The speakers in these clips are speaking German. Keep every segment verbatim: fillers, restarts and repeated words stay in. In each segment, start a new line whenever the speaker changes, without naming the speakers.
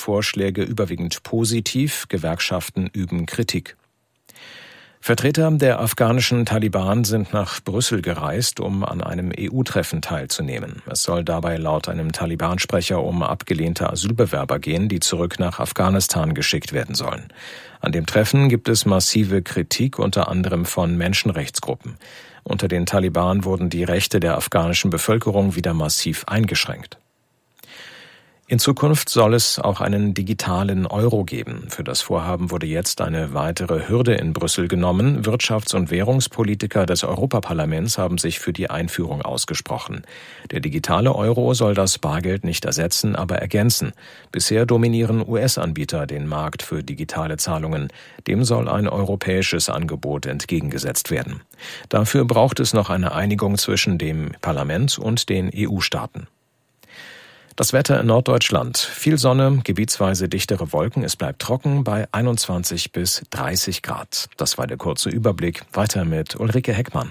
Vorschläge überwiegend positiv, Gewerkschaften üben Kritik. Vertreter der afghanischen Taliban sind nach Brüssel gereist, um an einem E U-Treffen teilzunehmen. Es soll dabei laut einem Taliban-Sprecher um abgelehnte Asylbewerber gehen, die zurück nach Afghanistan geschickt werden sollen. An dem Treffen gibt es massive Kritik, unter anderem von Menschenrechtsgruppen. Unter den Taliban wurden die Rechte der afghanischen Bevölkerung wieder massiv eingeschränkt. In Zukunft soll es auch einen digitalen Euro geben. Für das Vorhaben wurde jetzt eine weitere Hürde in Brüssel genommen. Wirtschafts- und Währungspolitiker des Europaparlaments haben sich für die Einführung ausgesprochen. Der digitale Euro soll das Bargeld nicht ersetzen, aber ergänzen. Bisher dominieren U S-Anbieter den Markt für digitale Zahlungen. Dem soll ein europäisches Angebot entgegengesetzt werden. Dafür braucht es noch eine Einigung zwischen dem Parlament und den E U-Staaten. Das Wetter in Norddeutschland. Viel Sonne, gebietsweise dichtere Wolken. Es bleibt trocken bei einundzwanzig bis dreißig Grad. Das war der kurze Überblick. Weiter mit Ulrike Heckmann.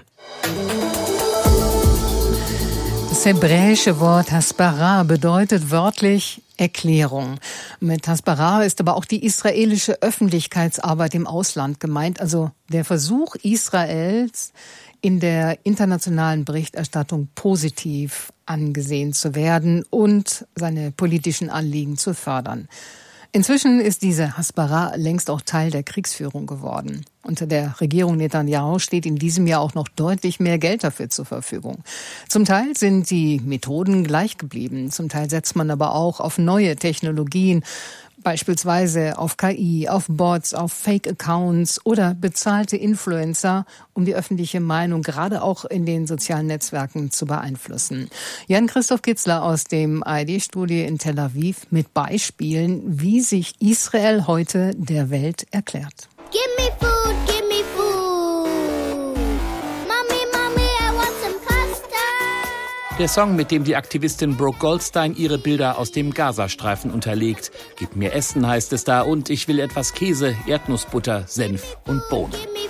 Das hebräische Wort Hasbara bedeutet wörtlich Erklärung. Mit Hasbara ist aber auch die israelische Öffentlichkeitsarbeit im Ausland gemeint, also der Versuch Israels, in der internationalen Berichterstattung positiv angesehen zu werden und seine politischen Anliegen zu fördern. Inzwischen ist diese Hasbara längst auch Teil der Kriegsführung geworden. Unter der Regierung Netanyahu steht in diesem Jahr auch noch deutlich mehr Geld dafür zur Verfügung. Zum Teil sind die Methoden gleich geblieben, zum Teil setzt man aber auch auf neue Technologien, beispielsweise auf K I, auf Bots, auf Fake-Accounts oder bezahlte Influencer, um die öffentliche Meinung gerade auch in den sozialen Netzwerken zu beeinflussen. Jan-Christoph Kitzler aus dem A R D-Studio in Tel Aviv mit Beispielen, wie sich Israel heute der Welt erklärt.
Give me food, give me food. Mommy, mommy, I want some pasta.
Der Song, mit dem die Aktivistin Brooke Goldstein ihre Bilder aus dem Gazastreifen unterlegt. Gib mir Essen, heißt es da, und ich will etwas Käse, Erdnussbutter, Senf und Bohnen.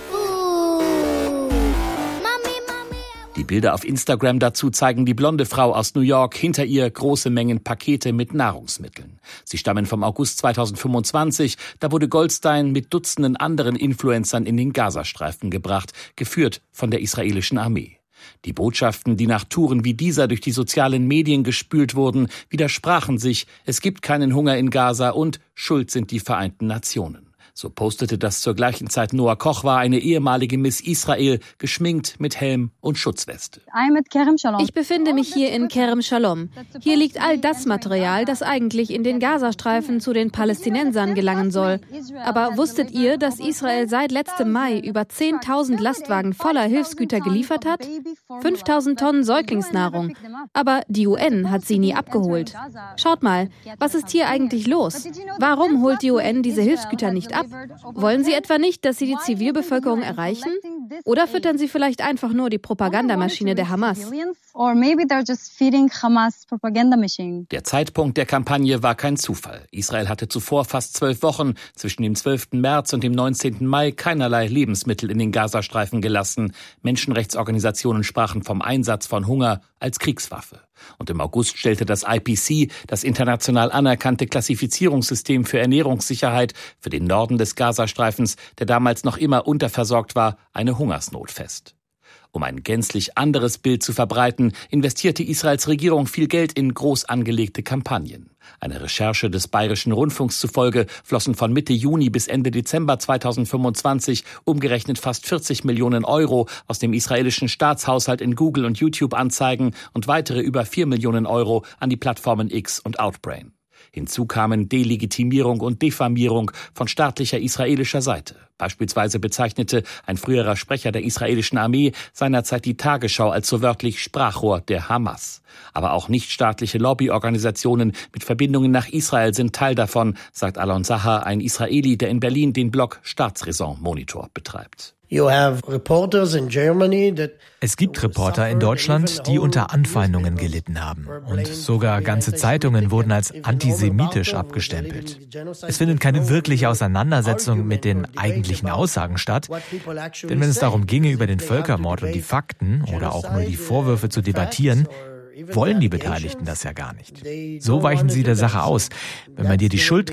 Die Bilder auf Instagram dazu zeigen die blonde Frau aus New York, hinter ihr große Mengen Pakete mit Nahrungsmitteln. Sie stammen vom August zweitausendfünfundzwanzig, da wurde Goldstein mit Dutzenden anderen Influencern in den Gazastreifen gebracht, geführt von der israelischen Armee. Die Botschaften, die nach Touren wie dieser durch die sozialen Medien gespült wurden, widersprachen sich, es gibt keinen Hunger in Gaza und schuld sind die Vereinten Nationen. So postete das zur gleichen Zeit Noah Kochwa, eine ehemalige Miss Israel, geschminkt mit Helm und Schutzweste.
Ich befinde mich hier in Kerem Shalom. Hier liegt all das Material, das eigentlich in den Gazastreifen zu den Palästinensern gelangen soll. Aber wusstet ihr, dass Israel seit letztem Mai über zehntausend Lastwagen voller Hilfsgüter geliefert hat? fünftausend Tonnen Säuglingsnahrung. Aber die U N hat sie nie abgeholt. Schaut mal, was ist hier eigentlich los? Warum holt die U N diese Hilfsgüter nicht ab? Wollen Sie etwa nicht, dass Sie die Zivilbevölkerung erreichen? Oder füttern Sie vielleicht einfach nur die Propagandamaschine der Hamas?
Der Zeitpunkt der Kampagne war kein Zufall. Israel hatte zuvor fast zwölf Wochen zwischen dem zwölften März und dem neunzehnten Mai keinerlei Lebensmittel in den Gazastreifen gelassen. Menschenrechtsorganisationen sprachen vom Einsatz von Hunger als Kriegswaffe. Und im August stellte das I P C, das international anerkannte Klassifizierungssystem für Ernährungssicherheit, für den Norden des Gazastreifens, der damals noch immer unterversorgt war, eine Hungersnot fest. Um ein gänzlich anderes Bild zu verbreiten, investierte Israels Regierung viel Geld in groß angelegte Kampagnen. Einer Recherche des Bayerischen Rundfunks zufolge flossen von Mitte Juni bis Ende Dezember zweitausendfünfundzwanzig umgerechnet fast vierzig Millionen Euro aus dem israelischen Staatshaushalt in Google- und YouTube-Anzeigen und weitere über vier Millionen Euro an die Plattformen X und Outbrain. Hinzu kamen Delegitimierung und Diffamierung von staatlicher israelischer Seite. Beispielsweise bezeichnete ein früherer Sprecher der israelischen Armee seinerzeit die Tagesschau als so wörtlich Sprachrohr der Hamas. Aber auch nichtstaatliche Lobbyorganisationen mit Verbindungen nach Israel sind Teil davon, sagt Alon Sahar, ein Israeli, der in Berlin den Blog Staatsräson Monitor betreibt.
Es gibt Reporter in Deutschland, die unter Anfeindungen gelitten haben. Und sogar ganze Zeitungen wurden als antisemitisch abgestempelt. Es findet keine wirkliche Auseinandersetzung mit den eigentlichen Aussagen statt. Denn wenn es darum ginge, über den Völkermord und die Fakten oder auch nur die Vorwürfe zu debattieren, wollen die Beteiligten das ja gar nicht. So weichen sie der Sache aus. Wenn man dir die Schuld